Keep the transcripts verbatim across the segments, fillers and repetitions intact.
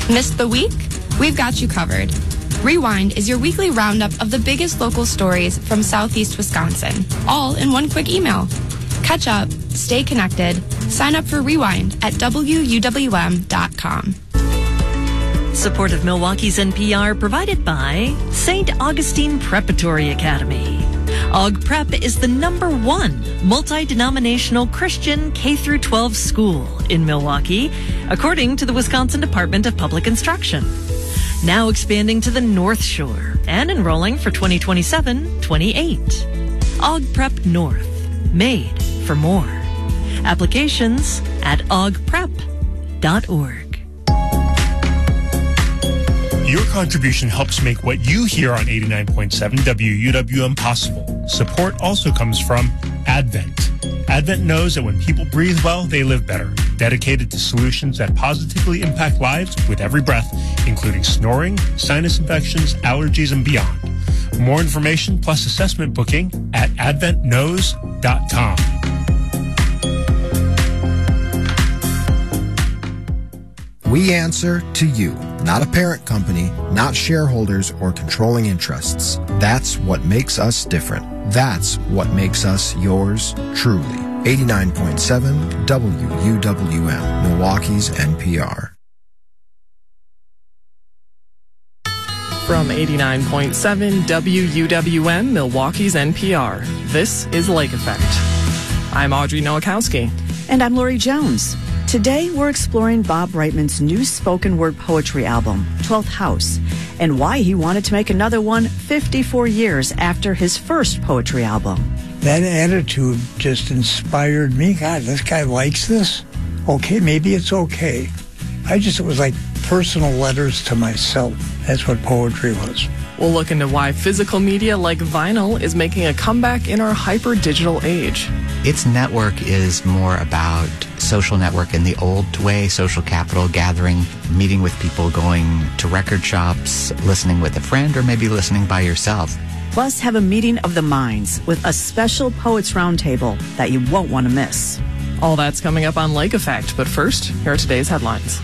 Missed the week? We've got you covered. Rewind is your weekly roundup of the biggest local stories from Southeast Wisconsin, all in one quick email. Catch up, stay connected, sign up for Rewind at W U W M dot com. Support of Milwaukee's N P R provided by Saint Augustine Preparatory Academy. A U G Prep is the number one multi-denominational Christian K through twelve school in Milwaukee, according to the Wisconsin Department of Public Instruction. Now expanding to the North Shore and enrolling for twenty twenty-seven twenty-eight. A U G Prep North, made for more. Applications at a u g prep dot org. Your contribution helps make what you hear on eighty-nine point seven W U W M possible. Support also comes from Advent. Advent knows that when people breathe well, they live better. Dedicated to solutions that positively impact lives with every breath, including snoring, sinus infections, allergies, and beyond. More information plus assessment booking at advent knows dot com. We answer to you, not a parent company, not shareholders or controlling interests. That's what makes us different. That's what makes us yours truly. eighty-nine point seven W U W M, Milwaukee's N P R. From eighty-nine point seven W U W M, Milwaukee's N P R, this is Lake Effect. I'm Audrey Nowakowski. And I'm Lori Jones. Today, we're exploring Bob Reitman's new spoken word poetry album, twelfth House, and why he wanted to make another one fifty-four years after his first poetry album. That attitude just inspired me. God, this guy likes this? Okay, maybe it's okay. I just, it was like personal letters to myself. That's what poetry was. We'll look into why physical media like vinyl is making a comeback in our hyper-digital age. Its network is more about social network in the old way, social capital, gathering, meeting with people, going to record shops, listening with a friend, or maybe listening by yourself. Plus, have a meeting of the minds with a special Poets Roundtable that you won't want to miss. All that's coming up on Lake Effect, but first, here are today's headlines.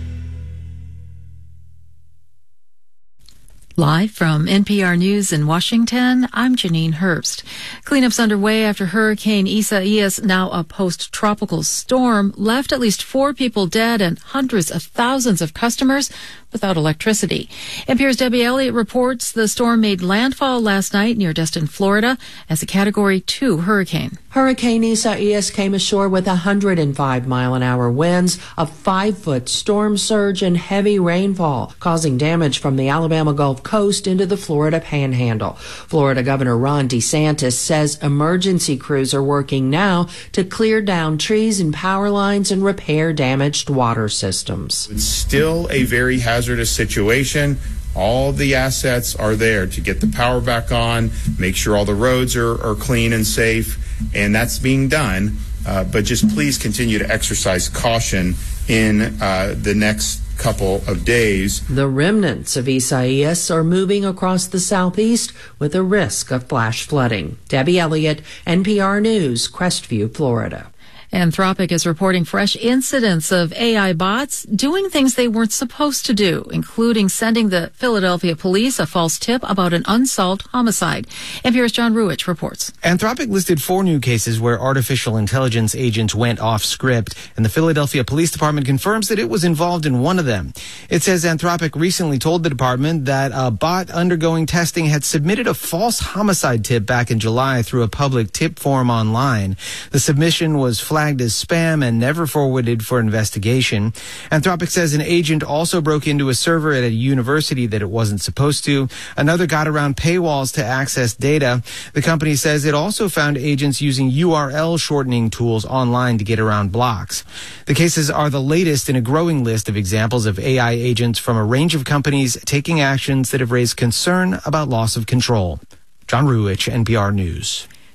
Live from N P R News in Washington, I'm Janine Herbst. Cleanups underway after Hurricane Isaias, now a post-tropical storm, left at least four people dead and hundreds of thousands of customers without electricity. N P R's Debbie Elliott reports the storm made landfall last night near Destin, Florida, as a Category two hurricane. Hurricane Isaias came ashore with one hundred five mile an hour winds, a five-foot storm surge, and heavy rainfall, causing damage from the Alabama Gulf Coast into the Florida Panhandle. Florida Governor Ron DeSantis says emergency crews are working now to clear down trees and power lines and repair damaged water systems. It's still a very hazardous situation. All the assets are there to get the power back on, make sure all the roads are, are clean and safe, and that's being done. Uh, but just please continue to exercise caution in uh, the next couple of days. The remnants of Isaias are moving across the southeast with a risk of flash flooding. Debbie Elliott, N P R News, Crestview, Florida. Anthropic is reporting fresh incidents of A I bots doing things they weren't supposed to do, including sending the Philadelphia police a false tip about an unsolved homicide. N P R's John Ruich reports. Anthropic listed four new cases where artificial intelligence agents went off script, and the Philadelphia Police Department confirms that it was involved in one of them. It says Anthropic recently told the department that a bot undergoing testing had submitted a false homicide tip back in July through a public tip form online. The submission was flagged as spam and never forwarded for investigation. Anthropic says an agent also broke into a server at a university that it wasn't supposed to. Another got around paywalls to access data. The company says it also found agents using U R L shortening tools online to get around blocks. The cases are the latest in a growing list of examples of A I agents from a range of companies taking actions that have raised concern about loss of control. John Ruich, N P R News.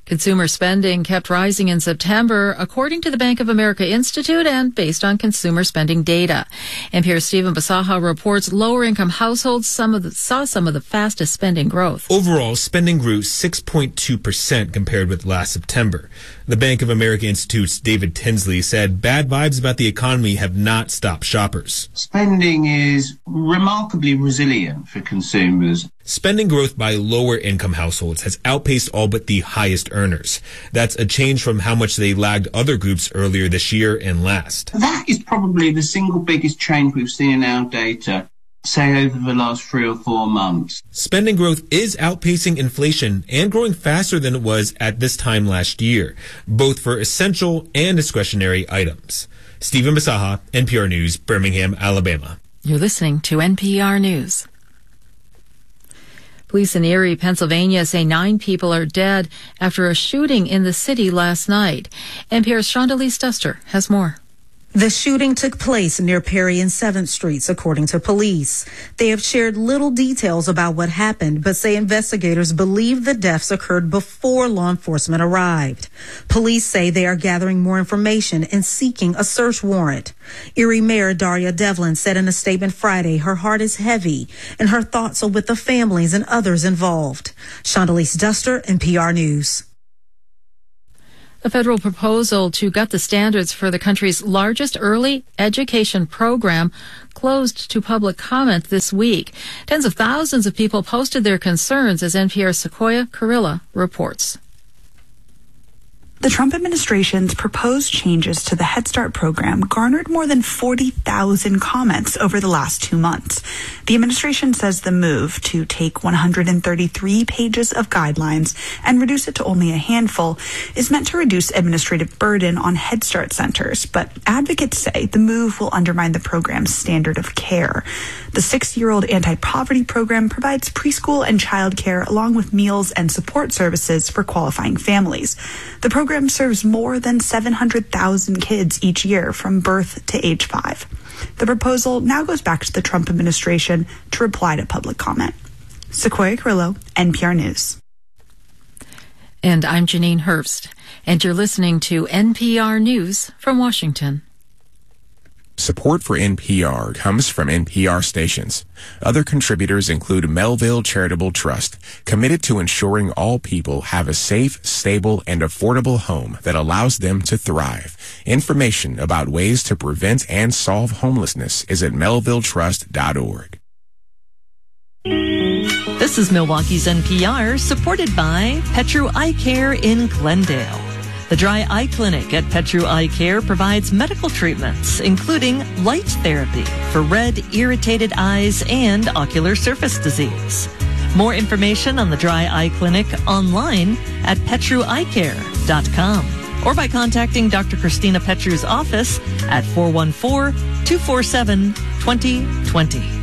Consumer spending kept rising in September, according to the Bank of America Institute and based on consumer spending data. N P R's Stephen Basaha reports lower-income households some of the, saw some of the fastest spending growth. Overall, spending grew six point two percent compared with last September. The Bank of America Institute's David Tinsley said bad vibes about the economy have not stopped shoppers. Spending is remarkably resilient for consumers. Spending growth by lower-income households has outpaced all but the highest earners. That's a change from how much they lagged other groups earlier this year and last. That is probably the single biggest change we've seen in our data, say, over the last three or four months. Spending growth is outpacing inflation and growing faster than it was at this time last year, both for essential and discretionary items. Stephen Basaha, N P R News, Birmingham, Alabama. You're listening to N P R News. Police in Erie, Pennsylvania say nine people are dead after a shooting in the city last night. N P R's Shondalise Duster has more. The shooting took place near Perry and seventh Streets, according to police. They have shared little details about what happened, but say investigators believe the deaths occurred before law enforcement arrived. Police say they are gathering more information and seeking a search warrant. Erie Mayor Daria Devlin said in a statement Friday her heart is heavy and her thoughts are with the families and others involved. Shondalise Duster, N P R News. The federal proposal to gut the standards for the country's largest early education program closed to public comment this week. Tens of thousands of people posted their concerns, as N P R's Sequoia Carrilla reports. The Trump administration's proposed changes to the Head Start program garnered more than forty thousand comments over the last two months. The administration says the move to take one hundred thirty-three pages of guidelines and reduce it to only a handful is meant to reduce administrative burden on Head Start centers, but advocates say the move will undermine the program's standard of care. The six-year-old anti-poverty program provides preschool and childcare along with meals and support services for qualifying families. The program serves more than seven hundred thousand kids each year from birth to age five. The proposal now goes back to the Trump administration to reply to public comment. Sequoia Carrillo, N P R News. And I'm Janine Herbst, and you're listening to N P R News from Washington. Support for N P R comes from N P R stations. Other contributors include Melville Charitable Trust, committed to ensuring all people have a safe, stable, and affordable home that allows them to thrive. Information about ways to prevent and solve homelessness is at melville trust dot org. This is Milwaukee's N P R, supported by Petru Eye Care in Glendale. The Dry Eye Clinic at Petru Eye Care provides medical treatments, including light therapy for red, irritated eyes and ocular surface disease. More information on the Dry Eye Clinic online at petru eye care dot com or by contacting Doctor Christina Petru's office at four one four, two four seven, two zero two zero.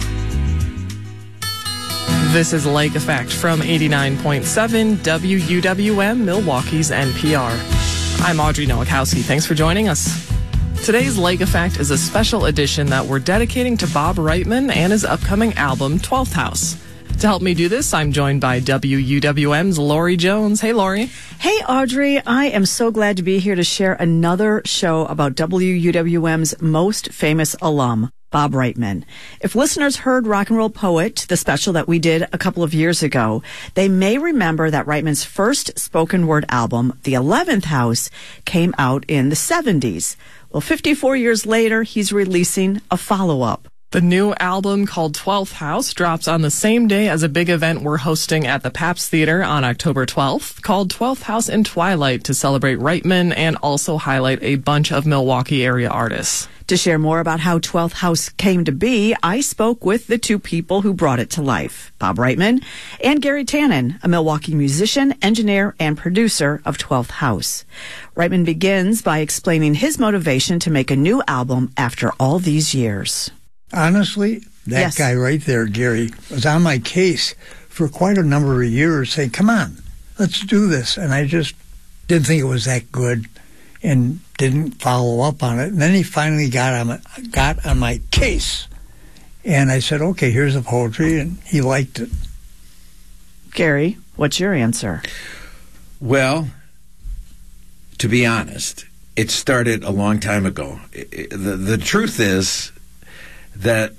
This is Lake Effect from eighty-nine point seven W U W M, Milwaukee's N P R. I'm Audrey Nowakowski. Thanks for joining us. Today's Lake Effect is a special edition that we're dedicating to Bob Reitman and his upcoming album, twelfth House. To help me do this, I'm joined by W U W M's Lori Jones. Hey, Lori. Hey, Audrey. I am so glad to be here to share another show about W U W M's most famous alum, Bob Reitman. If listeners heard Rock and Roll Poet, the special that we did a couple of years ago, they may remember that Reitman's first spoken word album, The eleventh House, came out in the seventies. Well, fifty-four years later, he's releasing a follow-up. The new album, called twelfth House, drops on the same day as a big event we're hosting at the Pabst Theater on October twelfth, called twelfth House in Twilight, to celebrate Reitman and also highlight a bunch of Milwaukee area artists. To share more about how twelfth House came to be, I spoke with the two people who brought it to life, Bob Reitman and Gary Tannen, a Milwaukee musician, engineer, and producer of twelfth House. Reitman begins by explaining his motivation to make a new album after all these years. Honestly, that yes. guy right there, Gary, was on my case for quite a number of years saying, come on, let's do this. And I just didn't think it was that good and didn't follow up on it. And then he finally got on my, got on my case. And I said, okay, here's the poetry, and he liked it. Gary, what's your answer? Well, to be honest, it started a long time ago. The, the truth is that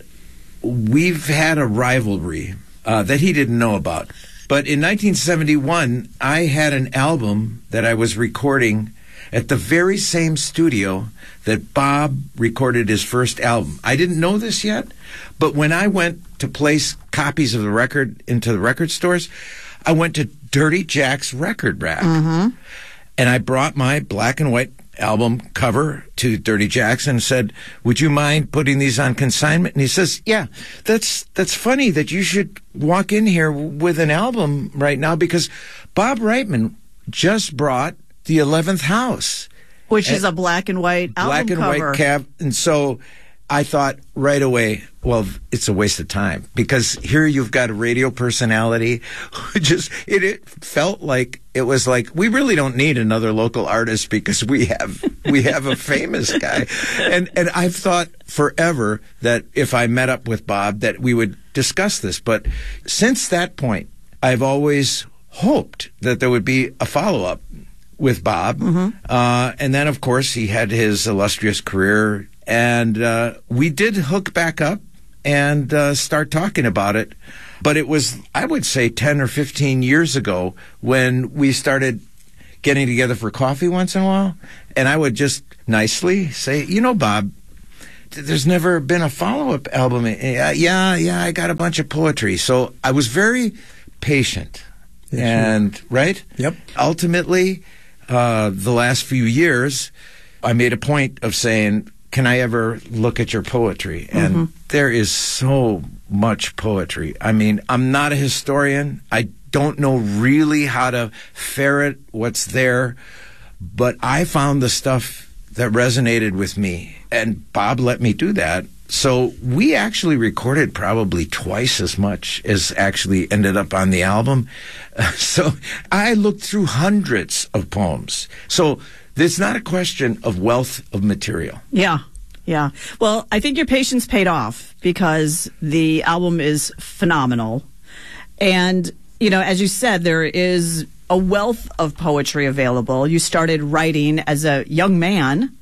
we've had a rivalry uh, that he didn't know about. But in nineteen seventy-one, I had an album that I was recording at the very same studio that Bob recorded his first album. I didn't know this yet, but when I went to place copies of the record into the record stores, I went to Dirty Jack's record rack. Mm-hmm. And I brought my black and white album cover to Dirty Jack's and said, would you mind putting these on consignment? And he says, yeah, that's that's funny that you should walk in here with an album right now, because Bob Reitman just brought The eleventh House. Which and is a black and white album black and cover. white cap. And so I thought right away, well, it's a waste of time, because here you've got a radio personality who just, it, it felt like, it was like, we really don't need another local artist because we have, we have a famous guy. And, and I've thought forever that if I met up with Bob that we would discuss this. But since that point, I've always hoped that there would be a follow-up with Bob. Mm-hmm. Uh, and then, of course, he had his illustrious career. And uh, we did hook back up and uh, start talking about it. But it was, I would say, ten or fifteen years ago when we started getting together for coffee once in a while. And I would just nicely say, you know, Bob, there's never been a follow-up album. Yeah, yeah, I got a bunch of poetry. So I was very patient. Yes, and, right? Yep. Ultimately, uh, the last few years, I made a point of saying, can I ever look at your poetry? And Mm-hmm. there is so much poetry. I mean, I'm not a historian. I don't know really how to ferret what's there, but I found the stuff that resonated with me, and Bob let me do that. So we actually recorded probably twice as much as actually ended up on the album. Uh, so I looked through hundreds of poems. So it's not a question of wealth of material. Yeah, yeah. Well, I think your patience paid off, because the album is phenomenal. And, you know, as you said, there is a wealth of poetry available. You started writing as a young man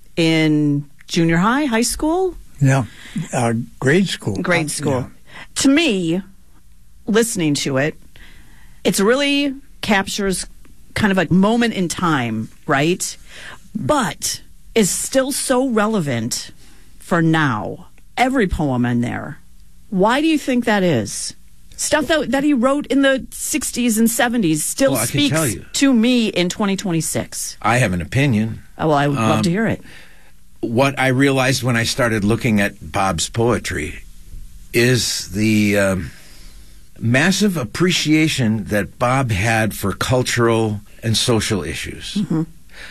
in junior high, high school? Yeah, uh, grade school. Grade school. To me, listening to it, it's really captures kind of a moment in time, right? But is still so relevant for now. Every poem in there. Why do you think that is? Stuff that, that he wrote in the sixties and seventies still Well, I can speaks tell you. to me in twenty twenty-six. I have an opinion. Oh, well, I would love Um, to hear it. What I realized when I started looking at Bob's poetry is the um, massive appreciation that Bob had for cultural and social issues. Mm-hmm.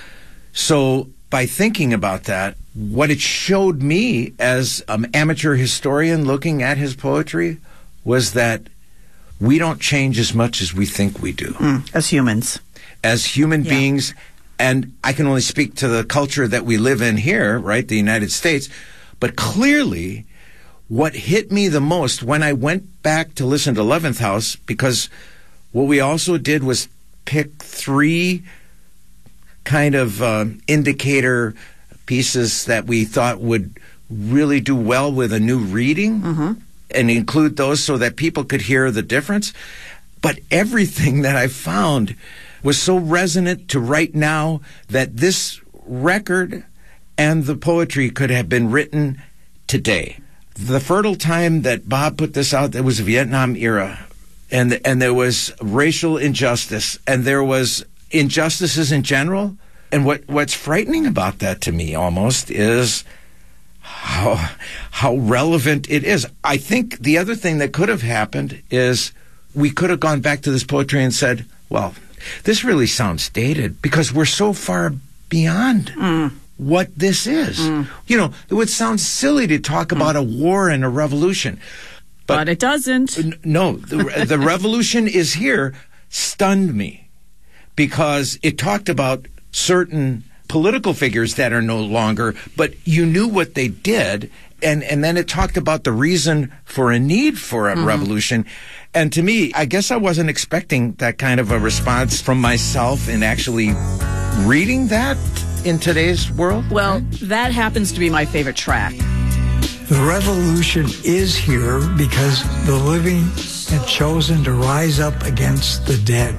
So by thinking about that, what it showed me as an amateur historian looking at his poetry was that we don't change as much as we think we do. Mm, as humans. As human Yeah. beings, and I can only speak to the culture that we live in here, right, the United States, but clearly what hit me the most when I went back to listen to eleventh House, because what we also did was pick three kind of uh, indicator pieces that we thought would really do well with a new reading, Mm-hmm. and include those so that people could hear the difference. But everything that I found was so resonant to right now that this record and the poetry could have been written today. The fertile time that Bob put this out, there was Vietnam era, and and there was racial injustice, and there was injustices in general. And what, what's frightening about that to me almost is how how relevant it is. I think the other thing that could have happened is we could have gone back to this poetry and said, well, this really sounds dated because we're so far beyond Mm. what this is. Mm. You know, it would sound silly to talk about a war and a revolution. But, But it doesn't. N- No, the, the revolution is here stunned me because it talked about certain political figures that are no longer, but you knew what they did. And, and then it talked about the reason for a need for a mm-hmm. revolution. And to me, I guess I wasn't expecting that kind of a response from myself in actually reading that in today's world. Well, that happens to be my favorite track. The revolution is here because the living have chosen to rise up against the dead.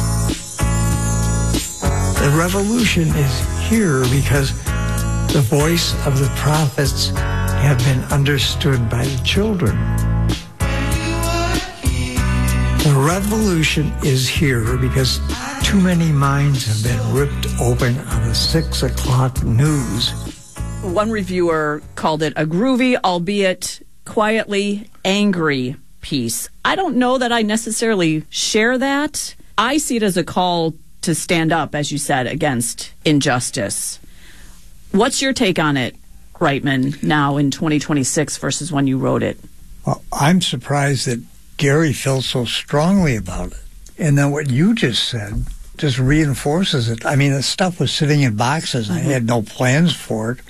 The revolution is here because the voice of the prophets have been understood by the children. The revolution is here because too many minds have been ripped open on the six o'clock news. One reviewer called it a groovy, albeit quietly angry piece. I don't know that I necessarily share that. I see it as a call to stand up, as you said, against injustice. What's your take on it, Reitman, now in twenty twenty-six versus when you wrote it? Well, I'm surprised that Gary felt so strongly about it. And then what you just said just reinforces it. I mean, the stuff was sitting in boxes. Mm-hmm. I had no plans for it.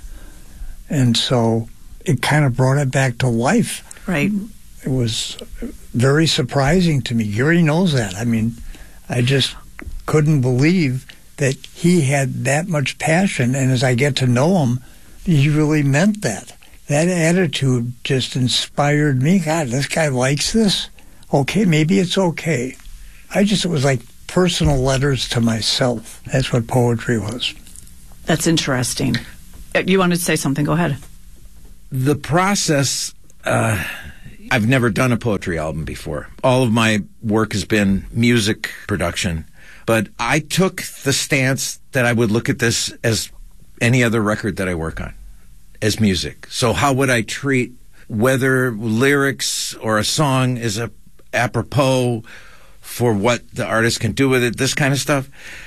And so it kind of brought it back to life. Right. It was very surprising to me. Gary knows that. I mean, I just couldn't believe that he had that much passion. And as I get to know him, he really meant that. That attitude just inspired me. God, this guy likes this. Okay, maybe it's okay. I just, it was like personal letters to myself. That's what poetry was. That's interesting. You wanted to say something? Go ahead. The process, uh, I've never done a poetry album before. All of my work has been music production. But I took the stance that I would look at this as any other record that I work on, as music. So how would I treat whether lyrics or a song is a apropos for what the artist can do with it, this kind of stuff.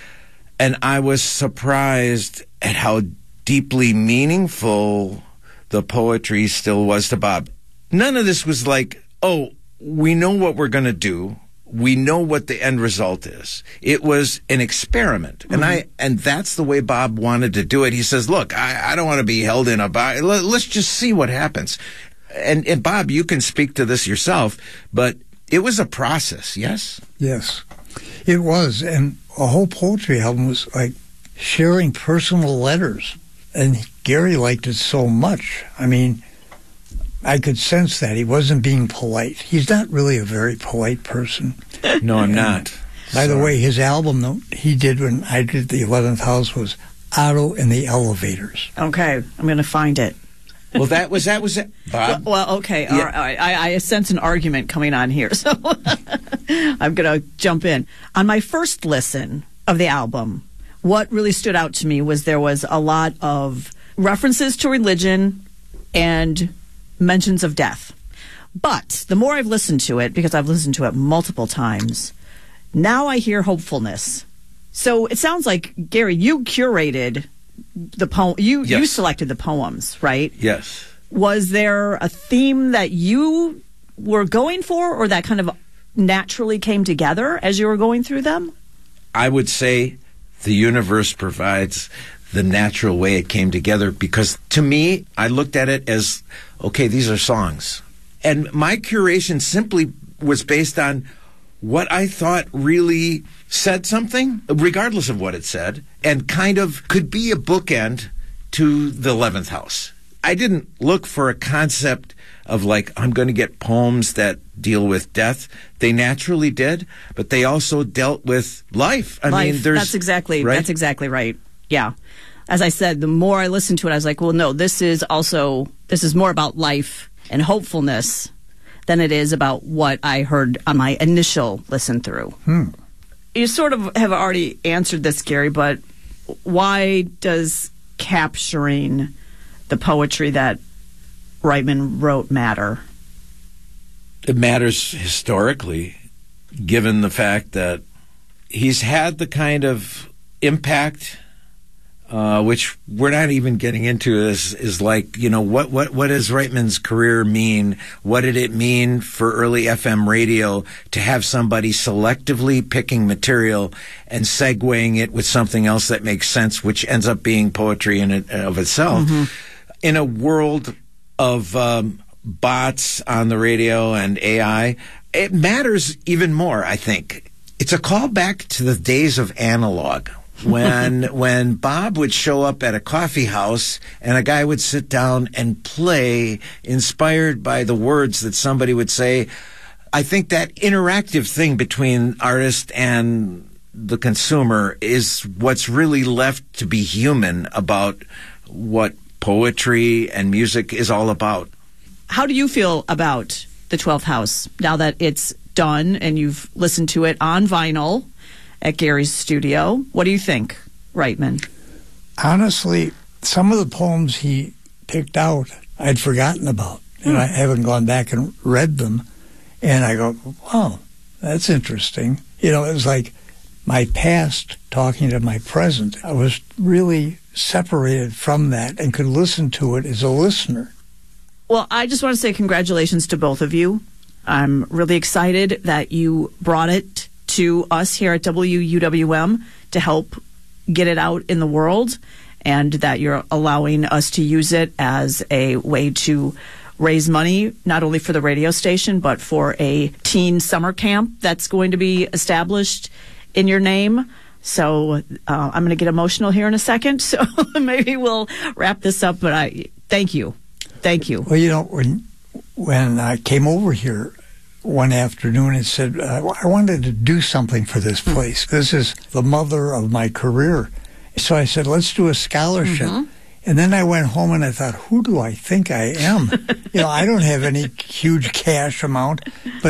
And I was surprised at how deeply meaningful the poetry still was to Bob. None of this was like, oh, we know what we're going to do. We know what the end result is. It was an experiment. Mm-hmm. And I and that's the way Bob wanted to do it. He says, look, I, I don't want to be held in a box. Let's just see what happens. And, and Bob, you can speak to this yourself, but it was a process, yes? Yes, it was. And a whole poetry album was like sharing personal letters. And Gary liked it so much. I mean, I could sense that. He wasn't being polite. He's not really a very polite person. No, I'm not. By the way, his album though, he did when I did the eleventh House was Otto and the Elevators. Okay, I'm going to find it. Well, that was that was it, Bob. Well, well okay. Yeah. All right. I, I sense an argument coming on here, so I'm going to jump in. On my first listen of the album, what really stood out to me was there was a lot of references to religion and mentions of death. But the more I've listened to it, because I've listened to it multiple times, now I hear hopefulness. So it sounds like, Gary, you curated the poem. You, yes. you selected the poems, right? Yes. Was there a theme that you were going for, or that kind of naturally came together as you were going through them? I would say the universe provides the natural way it came together, because to me, I looked at it as, okay, these are songs. And my curation simply was based on what I thought really said something, regardless of what it said, and kind of could be a bookend to the eleventh House. I didn't look for a concept of like, I'm going to get poems that deal with death. They naturally did, but they also dealt with life. I life. mean, there's that's exactly right? that's exactly right. Yeah. As I said, the more I listened to it, I was like, well, no, this is also, this is more about life and hopefulness than it is about what I heard on my initial listen through. Hmm. You sort of have already answered this, Gary, but why does capturing the poetry that Reitman wrote matter? It matters historically, given the fact that he's had the kind of impact uh, which we're not even getting into, is is like, you know, what what what does Reitman's career mean? What did it mean for early F M radio to have somebody selectively picking material and segueing it with something else that makes sense, which ends up being poetry in it of itself? Mm-hmm. In a world of um, bots on the radio and A I, it matters even more, I think. It's a callback to the days of analog, when when Bob would show up at a coffee house and a guy would sit down and play, inspired by the words that somebody would say. I think that interactive thing between artist and the consumer is what's really left to be human about what poetry and music is all about. How do you feel about the twelfth House now that it's done and you've listened to it on vinyl at Gary's studio? What do you think, Reitman? Honestly, some of the poems he picked out I'd forgotten about, and mm. I haven't gone back and read them. And I go, wow, that's interesting. You know, it was like my past talking to my present. I was really separated from that and could listen to it as a listener. Well, I just want to say congratulations to both of you. I'm really excited that you brought it to us here at W U W M to help get it out in the world, and that you're allowing us to use it as a way to raise money, not only for the radio station, but for a teen summer camp that's going to be established in your name. So uh, I'm going to get emotional here in a second, so maybe we'll wrap this up, but I thank you. Thank you. Well, you know, when when I came over here one afternoon and said, uh, I wanted to do something for this place. This is the mother of my career. So I said, let's do a scholarship. Mm-hmm. And then I went home and I thought, who do I think I am? You know, I don't have any huge cash amount, but